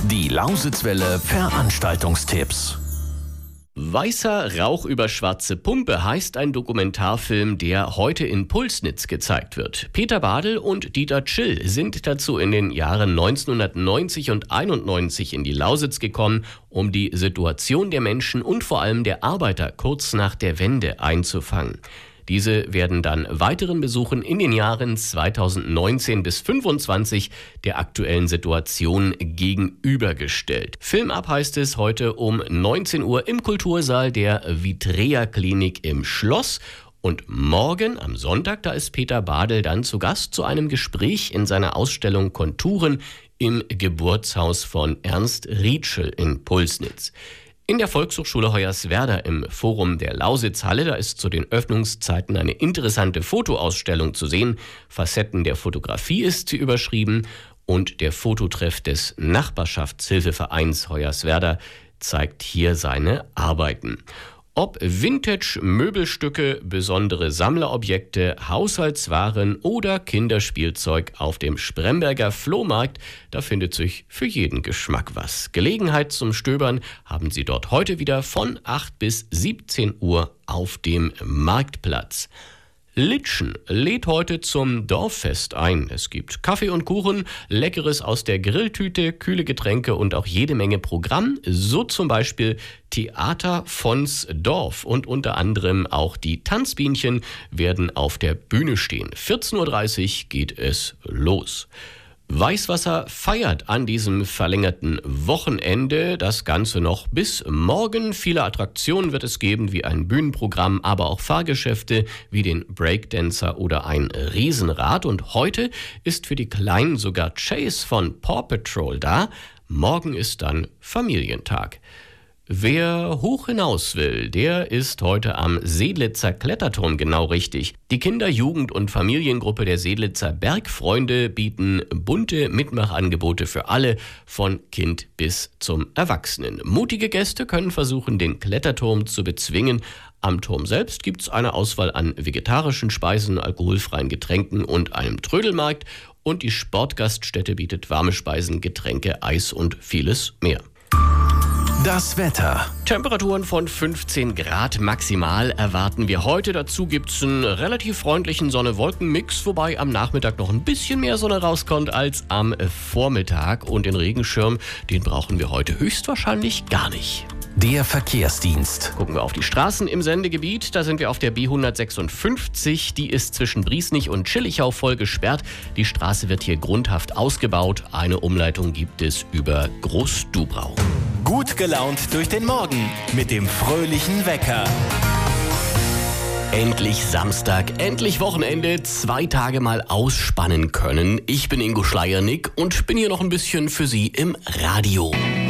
Die Lausitzwelle Veranstaltungstipps. Weißer Rauch über schwarze Pumpe heißt ein Dokumentarfilm, der heute in Pulsnitz gezeigt wird. Peter Badl und Dieter Tschill sind dazu in den Jahren 1990 und 91 in die Lausitz gekommen, um die Situation der Menschen und vor allem der Arbeiter kurz nach der Wende einzufangen. Diese werden dann weiteren Besuchen in den Jahren 2019 bis 2025 der aktuellen Situation gegenübergestellt. Film ab heißt es heute um 19 Uhr im Kultursaal der Vitrea Klinik im Schloss. Und morgen, am Sonntag, da ist Peter Badl dann zu Gast zu einem Gespräch in seiner Ausstellung Konturen im Geburtshaus von Ernst Rietschel in Pulsnitz. In der Volkshochschule Hoyerswerda im Forum der Lausitzhalle, da ist zu den Öffnungszeiten eine interessante Fotoausstellung zu sehen. Facetten der Fotografie ist sie überschrieben und der Fototreff des Nachbarschaftshilfevereins Hoyerswerda zeigt hier seine Arbeiten. Ob Vintage-Möbelstücke, besondere Sammlerobjekte, Haushaltswaren oder Kinderspielzeug auf dem Spremberger Flohmarkt, da findet sich für jeden Geschmack was. Gelegenheit zum Stöbern haben Sie dort heute wieder von 8 bis 17 Uhr auf dem Marktplatz. Litschen lädt heute zum Dorffest ein. Es gibt Kaffee und Kuchen, Leckeres aus der Grilltüte, kühle Getränke und auch jede Menge Programm. So zum Beispiel Theater vons Dorf und unter anderem auch die Tanzbienchen werden auf der Bühne stehen. 14.30 Uhr geht es los. Weißwasser feiert an diesem verlängerten Wochenende das Ganze noch bis morgen. Viele Attraktionen wird es geben, wie ein Bühnenprogramm, aber auch Fahrgeschäfte wie den Breakdancer oder ein Riesenrad. Und heute ist für die Kleinen sogar Chase von Paw Patrol da. Morgen ist dann Familientag. Wer hoch hinaus will, der ist heute am Seedlitzer Kletterturm genau richtig. Die Kinder-, Jugend- und Familiengruppe der Seedlitzer Bergfreunde bieten bunte Mitmachangebote für alle, von Kind bis zum Erwachsenen. Mutige Gäste können versuchen, den Kletterturm zu bezwingen. Am Turm selbst gibt es eine Auswahl an vegetarischen Speisen, alkoholfreien Getränken und einem Trödelmarkt. Und die Sportgaststätte bietet warme Speisen, Getränke, Eis und vieles mehr. Das Wetter. Temperaturen von 15 Grad maximal erwarten wir heute. Dazu gibt es einen relativ freundlichen Sonne-Wolken-Mix, wobei am Nachmittag noch ein bisschen mehr Sonne rauskommt als am Vormittag. Und den Regenschirm, den brauchen wir heute höchstwahrscheinlich gar nicht. Der Verkehrsdienst. Gucken wir auf die Straßen im Sendegebiet. Da sind wir auf der B156. Die ist zwischen Briesnich und Schillichau voll gesperrt. Die Straße wird hier grundhaft ausgebaut. Eine Umleitung gibt es über Groß-Dubrau. Gut gelaunt durch den Morgen mit dem fröhlichen Wecker. Endlich Samstag, endlich Wochenende, 2 Tage mal ausspannen können. Ich bin Ingo Schleiernick und bin hier noch ein bisschen für Sie im Radio.